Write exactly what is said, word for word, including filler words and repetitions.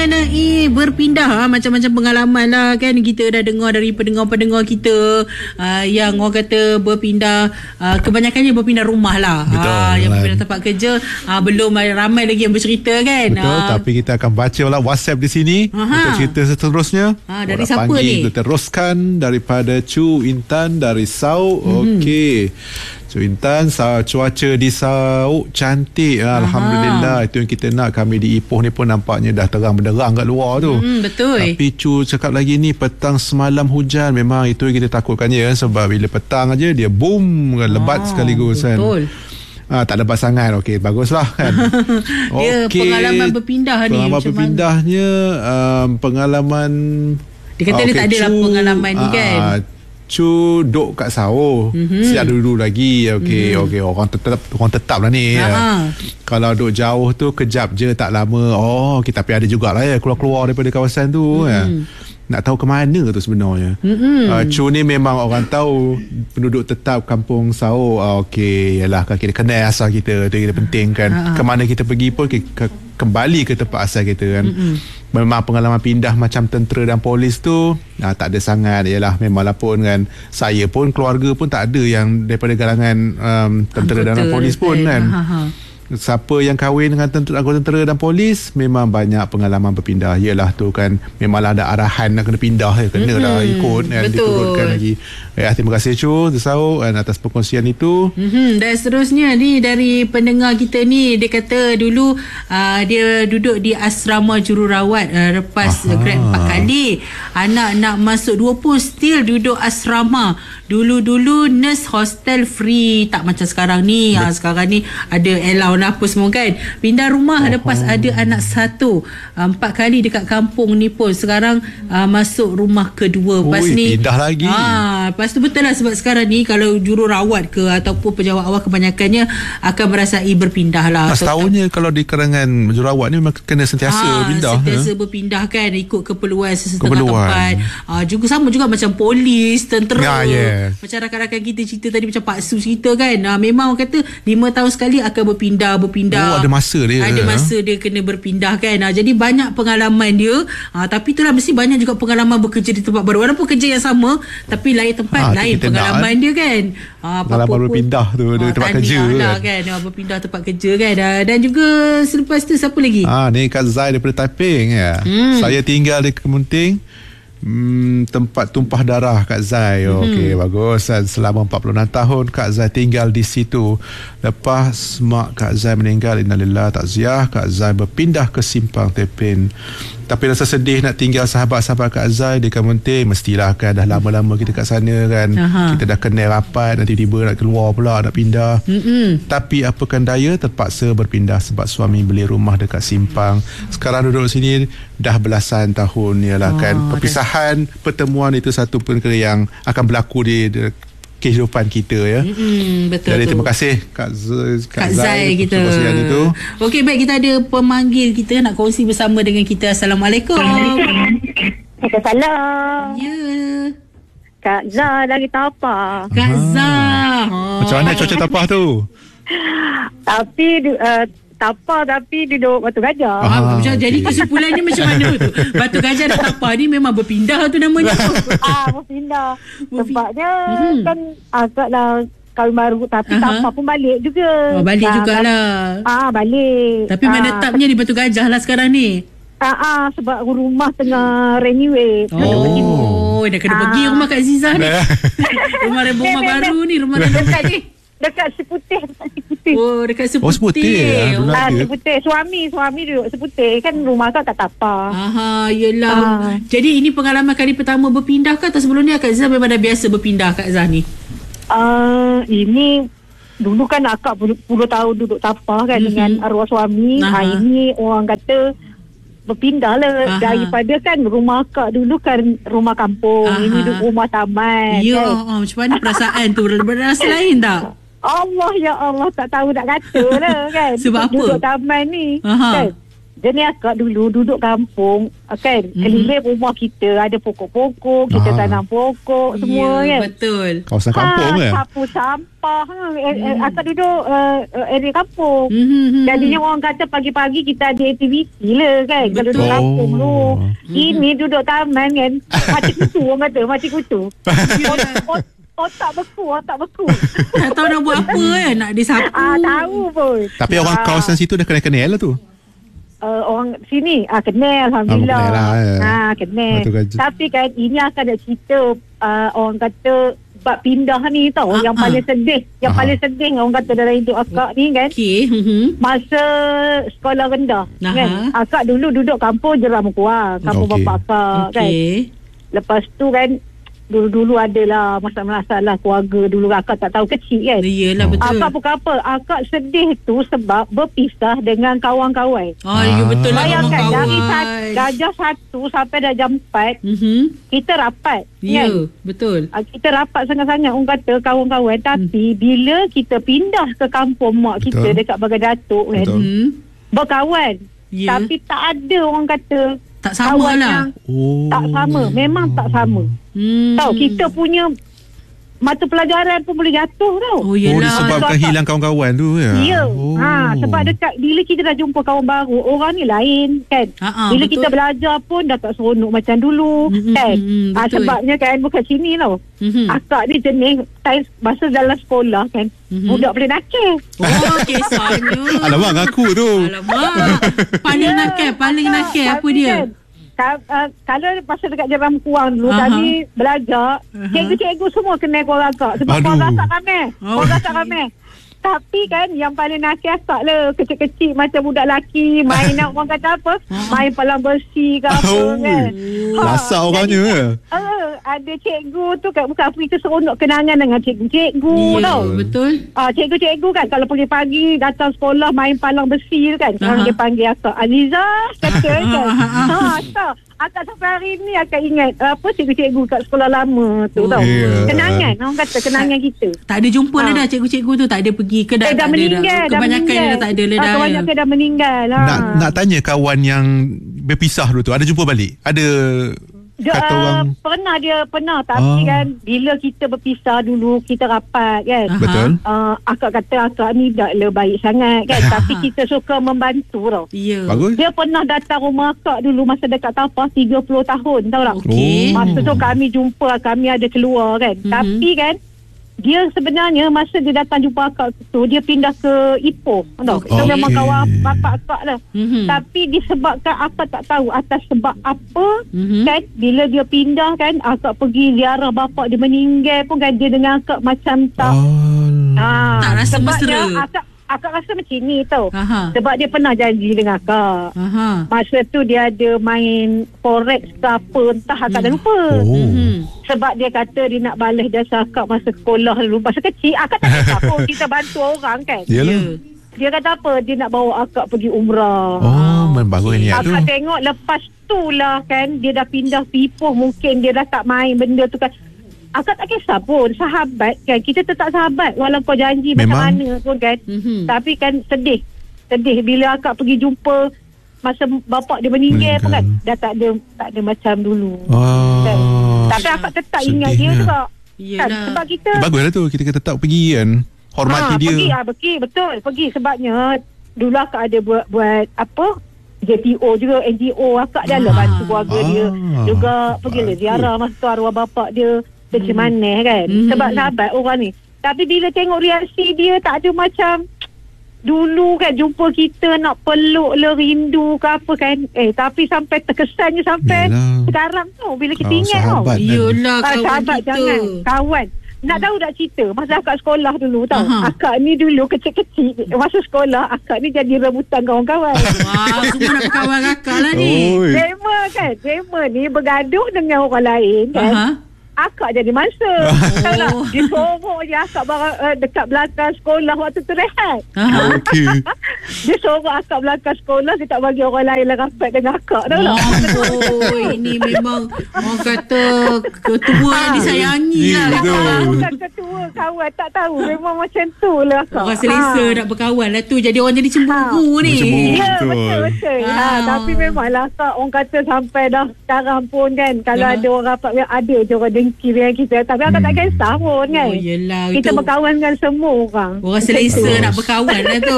mengenai berpindah, ha, macam-macam pengalaman lah kan kita dah dengar dari pendengar-pendengar kita uh, yang orang kata berpindah, uh, kebanyakannya berpindah rumah lah. Betul, uh, yang kan. berpindah tempat kerja, uh, belum ramai lagi yang bercerita kan. Betul, uh, tapi kita akan baca lah WhatsApp di sini. Aha. Untuk cerita seterusnya. Ha, dari siapa ni? Kita teruskan daripada Cu Intan dari Sau. Mm-hmm. Okey. Cu Intan, cuaca di Sau cantik. Aha. Alhamdulillah. Itu yang kita nak. Kami di Ipoh ni pun nampaknya dah terang benderang kat luar tu. Mm, betul. Tapi Cu cakap lagi ni petang semalam hujan. Memang itu yang kita takutkan ya. Sebab bila petang aja dia boom kan, lebat ah, sekaligus kan. Betul. Ah, tak lebat sangat. Okey, baguslah kan. Dia okay. Pengalaman berpindah ni. Pengalaman berpindahnya um, pengalaman dia kata okay, dia tak adalah pengalaman ni kan. Uh, Cu duk kat Sau. Mm-hmm. Sejak dulu lagi. Okey, mm. okey, orang tetap orang tetap lah ni. Ya. Kalau duk jauh tu kejap je, tak lama. Oh, kita tapi ada jugalah ya keluar-keluar daripada kawasan tu. Mm. Ya. Nak tahu ke mana tu sebenarnya. Mm-hmm. Uh, Cu ni memang orang tahu penduduk tetap kampung Sau. Uh, Okey, yalah kan kita kenal asal kita. Itu kita penting kan. Uh-huh. Ke mana kita pergi pun ke, ke, kembali ke tempat asal kita kan. Mm-hmm. Memang pengalaman pindah macam tentera dan polis tu uh, tak ada sangat. Yalah memanglah pun kan. Saya pun keluarga pun tak ada yang daripada kalangan um, tentera Anggota dan polis pun kan. Uh-huh. Siapa yang kahwin dengan tentera, anggota tentera dan polis memang banyak pengalaman berpindah. Yalah tu kan memanglah ada arahan nak kena pindah ya, kena mm-hmm. dah ikut kan, diturunkan lagi. Ya, terima kasih Cu Desau atas perkongsian itu. Mm-hmm. Dan seterusnya ni dari pendengar kita ni, dia kata dulu uh, dia duduk di asrama jururawat uh, lepas uh, grad empat kali. Anak nak masuk dua pun still duduk asrama. Dulu-dulu nurse hostel free, tak macam sekarang ni. Ha, sekarang ni ada allowance apa semua kan. Pindah rumah oh, lepas oh. ada anak satu. Uh, empat kali dekat kampung ni pun. Sekarang uh, masuk rumah kedua. Lepas Ui, ni pindah lagi. Ha, lepas tu betul lah sebab sekarang ni kalau jururawat ke ataupun pejabat awal kebanyakannya akan merasai berpindah lah. Mas tahunnya kalau di kalangan jururawat ni memang kena sentiasa ha, pindah. Sentiasa ya? berpindah kan ikut keperluan sesetengah tempat. Ha, juga sama juga macam polis, tentera. Ya, yeah. Macam rakan-rakan kita cerita tadi, macam Pak Su cerita kan. Ha, memang orang kata lima tahun sekali akan berpindah berpindah. Oh, ada masa dia. Ada masa dia kena berpindah kan. Ha, jadi banyak pengalaman dia. Ha, tapi itulah mesti banyak juga pengalaman bekerja di tempat baru. Walaupun kerja yang sama tapi lain tempat, ha, lain pengalaman nak, dia kan. Ha, pengalaman berpindah tu ha, dari tempat kerja lah kan. Ha, berpindah tempat kerja kan. Ha, dan juga selepas tu siapa lagi? Ha, ni Kak Zai daripada Taiping ya. Hmm. Saya tinggal di Kemunting. Hmm, tempat tumpah darah Kak Zai. Mm-hmm. Okey, bagus. Selama empat puluh enam tahun Kak Zai tinggal di situ. Lepas mak Kak Zai meninggal, innalillah, takziah, Kak Zai berpindah ke Simpang Tepin. Tapi rasa sedih nak tinggal sahabat-sahabat Kak Zai di Kemunting. Mestilah kan dah lama-lama kita kat sana kan. Aha. Kita dah kenal rapat, nanti tiba nak keluar pula nak pindah. Mm-mm. Tapi apakan daya, terpaksa berpindah sebab suami beli rumah dekat Simpang. Sekarang duduk sini dah belasan tahun yalah oh, kan. Perpisahan, dah. Pertemuan itu satu perkara yang akan berlaku di, di kehidupan kita ya. Mm-hmm, betul. Jadi tu. Terima kasih Kak, Z, Kak, Kak Zai kita. Itu. Okey, baik, kita ada pemanggil kita nak kongsi bersama dengan kita. Assalamualaikum. Waalaikumsalam. Ya. Kak Zai dari Tapah. Kak Zai. Oh. Macam mana cuaca Tapah tu? Tapi uh, Tapah tapi duduk Batu Gajah. Ah, macam okay. Jadi kesimpulannya macam mana tu? Batu Gajah dan Tapah ni memang berpindah tu namanya. ah, berpindah. Sebabnya mm-hmm. kan agaklah kahwin baru tapi uh-huh. Tapah pun balik juga. Oh, balik nah, jugalah. Ah, balik. Tapi ah. menetapnya di Batu Gajah lah sekarang ni. Ah, ah sebab rumah tengah renovate. Oh, dah kena ah. pergi rumah Kak Zizah ni. rumah rumah baru ni, rumah dekat ni. Dekat Seputih, Seputih. Oh, dekat Seputih. Oh, Seputih. Ah, Seputih. Suami, suami duduk Seputih. Kan rumah kan kat Tapah. Aha, yelah. Ah. Jadi ini pengalaman kali pertama berpindah ke atau sebelum ni Kak Zah memang dah biasa berpindah Kak Zah ni? Uh, ini dulu kan akak puluh tahun duduk Tapah kan mm-hmm. dengan arwah suami. Ah, ini orang kata berpindah lah. Aha. Daripada kan rumah akak dulu kan rumah kampung. Aha. Ini duduk rumah taman. Ya, kan? oh, macam mana perasaan tu? Berasa lain tak? Allah, ya Allah, tak tahu nak kata lah kan. Sebab apa? Duduk taman ni. Aha. Kan? jenis akak dulu duduk kampung kan, mm-hmm. keliling rumah kita ada pokok-pokok, kita Ah. tanam pokok semua Ya, kan. betul. Kawasan kampung ha, kan? sapu sampah ha. mm. Akak duduk uh, area kampung. Mm-hmm. Jadinya orang kata pagi-pagi kita ada aktiviti lah kan. Kalau Betul. duduk kampung tu. Oh. Ini duduk taman kan. Mati kutu orang kata, mati kutu. Ot- ot- Otak beku, otak beku. Tak tahu nak buat apa kan, nak disapu. Ah, tahu pun. Tapi orang Ah. kawasan situ dah kenal-kenal lah tu. Uh, orang sini ah kenal alhamdulillah. Ah, kenal lah, ya. Ah kenal. Betul kan. Tapi kan ini akan ada cerita uh, orang kata bab pindah ni tau, Ah, yang ah. paling sedih, yang Ah. paling sedih orang kata dalam hidup akak ni kan. Okey. Mm-hmm. Masa sekolah rendah Aha. kan. Akak dulu duduk kampung Jeram Kuang, kampung Okey. bapak akak kan. Okey. Lepas tu kan dulu-dulu adalah masalah-masalah keluarga dulu akak tak tahu kecil kan. Iyalah betul. Akak bukan apa, akak sedih tu sebab berpisah dengan kawan-kawan. Oh, ya betul lah Bayangkan kawan-kawan. dari sat, darjah satu sampai darjah empat Mhm. kita rapat Ya, kan. betul. Ah, kita rapat sangat-sangat orang kata kawan-kawan. Tapi bila kita pindah ke kampung mak Betul. kita dekat Bagan Datuk kan, Betul. Mhm. berkawan. Ya. Tapi tak ada orang kata Tak sama kawan lah. yang Oh. tak sama. Memang tak sama. Hmm. Tahu kita punya mata pelajaran pun boleh jatuh tau. Oh, Oh, yelah. disebabkan Sebab- hilang kawan-kawan tu ya. Ya. Oh. Ha, sebab dekat bila kita dah jumpa kawan baru, orang ni lain kan. Ha-ha, bila betul. kita belajar pun dah tak seronok macam dulu Mm-mm, kan. mm-mm, Ha, betul. sebabnya kan bukan sini tau. Mhm. Akak ni jenis time masa dalam sekolah kan. Mhm. Budak boleh nakal. Oh, kisahnya. Alamak, ngaku tu. Alamak. Paling nakal, paling nakal apa Tapi dia? Kan, ka, uh, kalau masa dekat Jeram Kuang dulu, Aha. kami belajar, Aha. cikgu-cikgu semua kenal korang akak. Sebab Aduh. korang akak ramai. Oh. Korang akak ramai. Tapi kan yang paling nakal akak lah. Kecil-kecil macam budak lelaki. Main nak orang kata apa? Main palang bersih ke apa Oh. kan. Lasak orangnya. jadi, uh, ada cikgu tu kan. Bukan apa kita seronok kenangan dengan cikgu-cikgu Ya, tau. betul. Ah, cikgu-cikgu kan kalau pagi-pagi datang sekolah main palang besi tu kan. Orang Aha. dia panggil akak Aziza kata kan. Aha. Ha, tak. Akak sampai hari ni akak ingat apa cikgu-cikgu kat sekolah lama tu Oh, tau. ya. Kenangan, orang kata kenangan kita. Tak ada jumpa Ha. dah dah cikgu-cikgu tu. Tak ada pergi ke dah. Eh, dah tak ada meninggal, dah Kebanyakan meninggal. dah tak ada lah Ah, dah. kebanyakan dah meninggal lah. Nak nak tanya kawan yang berpisah dulu tu, ada jumpa balik? Ada Dia, kata uh, orang pernah dia pernah tapi Ah. kan bila kita berpisah dulu kita rapat kan. Aha. betul? Uh, akak kata akak ni taklah baik sangat kan. Tapi kita suka membantu tau. Ya. Bagus. Dia pernah datang rumah akak dulu masa dekat Tapas tiga puluh tahun tahu tak? Okey. Masa tu kami jumpa, kami ada keluar kan. Mhm. Tapi kan dia sebenarnya masa dia datang jumpa akak tu dia pindah ke Ipoh tahu. Okey. Itu memang kawan bapak akak lah. Mhm. Tapi disebabkan akak tak tahu atas sebab apa Mhm. kan bila dia pindah kan akak pergi ziarah bapak dia meninggal pun kan dia dengan akak macam tak Oh. ah, Tak rasa sebabnya mesra. akak akak rasa macam ni tau. Aha. Sebab dia pernah janji dengan akak. Aha. Masa tu dia ada main forex ke apa, entah akak dah lupa. Oh. Mhm. Sebab dia kata dia nak balas jasa akak masa sekolah dulu. Masa kecil, akak tak kata apa. Kita bantu orang kan. Yalah. Ya. Dia kata apa, dia nak bawa akak pergi umrah. Oh, memang bagus niat tu. Akak tengok lepas tu lah kan, dia dah pindah Ipoh. Mungkin dia dah tak main benda tu kan. Akak tak kisah pun, sahabat kan. Kita tetap sahabat walaupun janji Memang. macam mana pun kan. Mhm. Tapi kan sedih. Sedih bila akak pergi jumpa masa bapak dia meninggal pun kan. Dah tak ada tak ada macam dulu. Kan? Oh. Tapi akak tetap ingat dia sedihnya. juga. Kan? Yelah. Sebab kita Eh, baguslah tu, kita tetap pergi kan. Hormati ha, dia. pergi ah pergi betul pergi sebabnya dulu akak ada buat buat apa J P O juga, N G O akak dah lah Ah. bantu keluarga Ah. dia juga pergilah Bagus. ziarah masa tu arwah bapak dia macam mana kan. Hmm. Sebab sahabat orang ni. Tapi bila tengok reaksi dia tak ada macam dulu kan jumpa kita nak peluk le rindu ke apa kan. Eh tapi sampai terkesannya sampai Yalah. sekarang tu bila kita Oh, ingat tau. sahabat. Yelah Ah, kawan sahabat kita. jangan kawan. Nak tahu tak cerita masa akak sekolah dulu tau. Aha. Akak ni dulu kecil-kecil masa sekolah akak ni jadi rebutan kawan-kawan. Wah, semua nak berkawan kakak lah ni. Oi. Gamer kan. Gamer ni bergaduh dengan orang lain kan. Aha. akak jadi mangsa. Oh. Dia sorok je akak barang, uh, dekat belakang sekolah waktu tu rehat. Okey. Dia sorok akak belakang sekolah, dia tak bagi orang lain lah rapat dengan akak. Tahu tak? Oh, ini memang orang kata ketua yang disayangi lah. Bukan ketua kawan, tak tahu. Memang macam tu lah akak. Orang selesa ha. nak berkawan lah tu. Jadi orang jadi cemburu ha. ni. Ya, betul-betul. Ha. Ha. Tapi memanglah akak, orang kata sampai dah sekarang pun kan, kalau ha. ada orang rapat, ada je orang dengki dengan kita. Tapi akak hmm. tak kisah pun kan. Oh, yelah. Kita itu... berkawan dengan semua orang. Orang selesa nak berkawan lah tu.